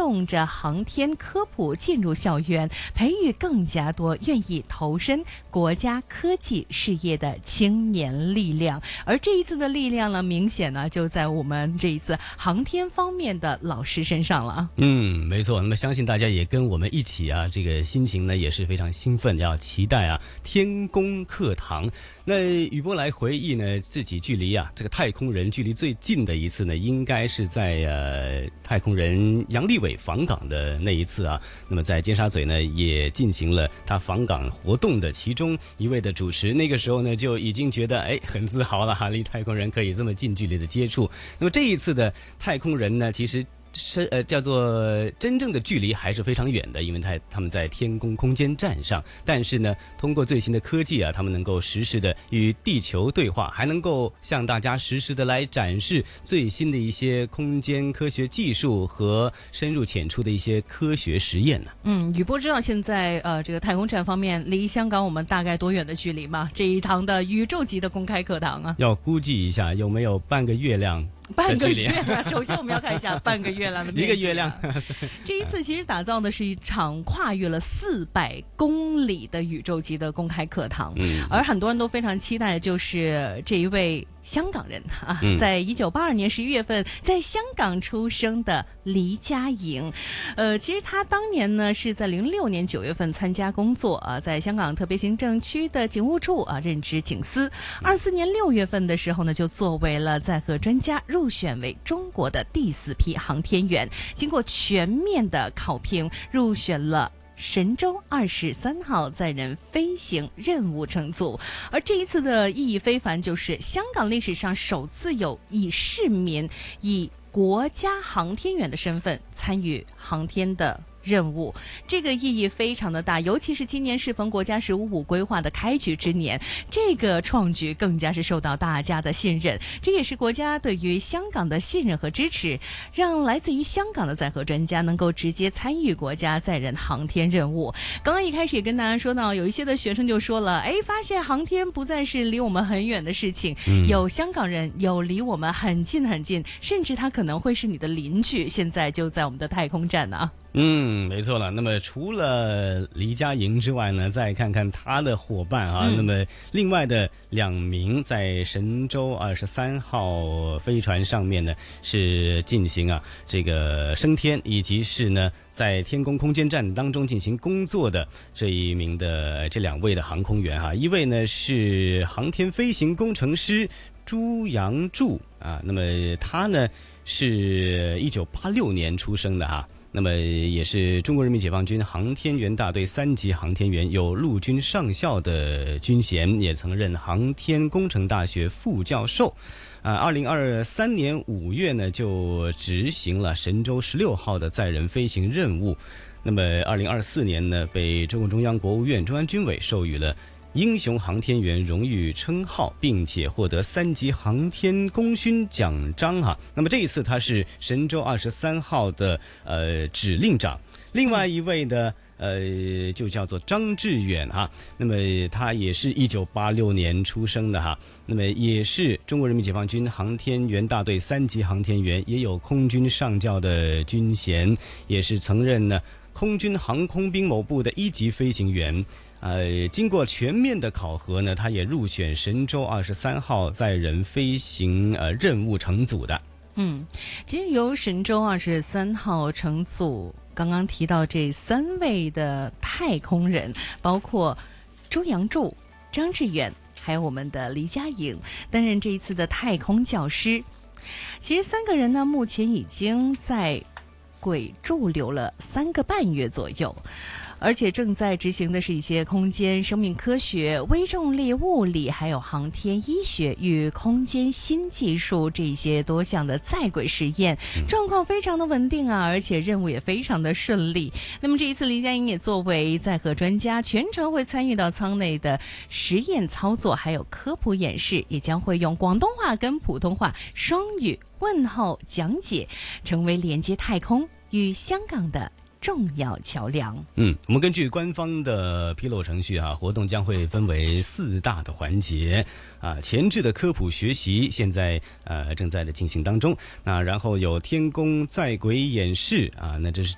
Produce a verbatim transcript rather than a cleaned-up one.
动着航天科普进入校园，培育更加多愿意投身国家科技事业的青年力量。而这一次的力量呢，明显呢就在我们这一次航天方面的老师身上了。 嗯，没错。那么相信大家也跟我们一起啊，这个心情呢也是非常兴奋，要期待啊天宫课堂。那宇波来回忆呢，自己距离啊这个太空人距离最近的一次呢，应该是在呃太空人杨利伟访港的那一次啊。那么在尖沙咀呢，也进行了他访港活动的其中一位的主持。那个时候呢，就已经觉得哎很自豪了哈，离太空人可以这么近距离的接触。那么这一次的太空人呢，其实是呃叫做真正的距离还是非常远的，因为他他们在天宫空间站上，但是呢，通过最新的科技啊，他们能够实时的与地球对话，还能够向大家实时的来展示最新的一些空间科学技术和深入浅出的一些科学实验呢。 嗯，宇波知道现在呃这个太空站方面离香港我们大概多远的距离吗？这一堂的宇宙级的公开课堂啊， 要估计一下有没有半个月亮。 半个月亮，首先我们要看一下半个月亮的面积、啊、 一个月亮。 这一次其实打造的是一场跨越了四百公里的宇宙级的公开课堂、嗯、而很多人都非常期待的就是这一位香港人啊，嗯、在一九八二年十一月份在香港出生的黎佳莹。呃，其实他当年呢是在零六年九月份参加工作啊，在香港特别行政区的警务处啊任职警司。二四年六月份的时候呢，就作为了载荷专家入选为中国的第四批航天员，经过全面的考评，入选了神舟二十三号载人飞行任务乘组。而这一次的意义非凡，就是香港历史上首次有以市民以国家航天员的身份参与航天的任务，这个意义非常的大，尤其是今年适逢国家十五五规划的开局之年，这个创举更加是受到大家的信任，这也是国家对于香港的信任和支持，让来自于香港的载荷专家能够直接参与国家载人航天任务。刚刚一开始也跟大家说到，有一些的学生就说了，哎，发现航天不再是离我们很远的事情、嗯、有香港人，有离我们很近很近，甚至他可能会是你的邻居，现在就在我们的太空站呢、啊。 嗯，没错了。那么除了黎佳莹之外呢，再看看他的伙伴啊、嗯。那么另外的两名在神舟二十三号飞船上面呢，是进行啊这个升天，以及是呢在天宫空间站当中进行工作的这一名的这两位的航空员哈、啊，一位呢是航天飞行工程师朱杨柱啊，那么他呢是一九八六年出生的哈、啊。那么也是中国人民解放军航天员大队三级航天员，有陆军上校的军衔，也曾任航天工程大学副教授。啊，二零二三年五月呢，就执行了神舟十六号的载人飞行任务。那么二零二四年呢，被中共中央、国务院、中央军委授予了英雄航天员荣誉称号，并且获得三级航天功勋奖章哈、啊。那么这一次他是神舟二十三号的呃指令长，另外一位呢呃就叫做张志远哈、啊。那么他也是一九八六年出生的哈、啊，那么也是中国人民解放军航天员大队三级航天员，也有空军上校的军衔，也是曾任呢空军航空兵某部的一级飞行员。呃，经过全面的考核呢，他也入选神舟二十三号载人飞行呃任务乘组的。 嗯，其实由神舟二十三号乘组刚刚提到这三位的太空人，包括朱杨柱、张志远，还有我们的黎佳莹，担任这一次的太空教师。其实三个人呢，目前已经在轨驻留了三个半月左右。而且正在执行的是一些空间生命科学、微重力物理，还有航天医学与空间新技术这些多项的在轨实验，状况非常的稳定啊，而且任务也非常的顺利。那么这一次黎佳莹也作为载荷专家，全程会参与到舱内的实验操作，还有科普演示，也将会用广东话跟普通话双语问候讲解，成为连接太空与香港的重要桥梁。 嗯，我们根据官方的披露程序啊，活动将会分为四大的环节啊，前置的科普学习现在呃正在的进行当中，那然后有天宫在轨演示啊，那这是